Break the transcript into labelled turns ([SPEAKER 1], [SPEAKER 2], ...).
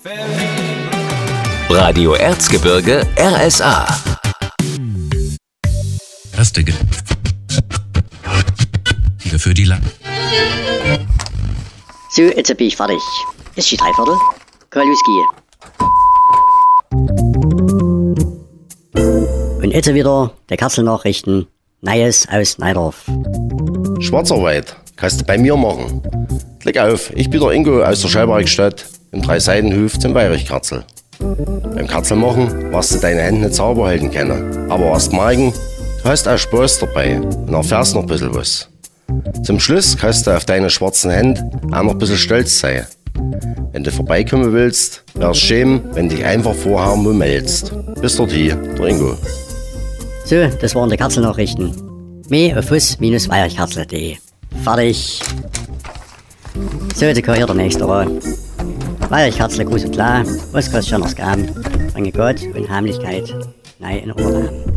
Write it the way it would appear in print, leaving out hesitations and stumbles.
[SPEAKER 1] Radio Erzgebirge RSA.
[SPEAKER 2] Erste für die
[SPEAKER 3] So, jetzt bin ich fertig. Ist die Dreiviertel? Kann losgehen. Und jetzt wieder der Katzelnachrichten. Neues aus Neidorf.
[SPEAKER 4] Schwarzarbeit kannst du bei mir machen. Klick auf, ich bin der Ingo aus der Schellwerkstatt im Dreiseidenhof zum Weirichkatzel. Beim Katzelmachen wirst du deine Hände nicht sauber halten können. Aber wirst merken, du hast auch Spaß dabei und erfährst noch ein bisschen was. Zum Schluss kannst du auf deine schwarzen Hände auch noch ein bisschen stolz sein. Wenn du vorbeikommen willst, wär's schön, wenn du dich einfach vorher mal meldest. Bis dorthin, der Ingo.
[SPEAKER 3] So, das waren die Katzelnachrichten. Mehr auf fuss-weirichkatzel.de. Fertig. So, jetzt gehört der nächste Rat. Weirichkatzel, groß und klar. Was kannst du schon noch geben? Bringe Gott und Heimlichkeit. Nein, in Ordnung.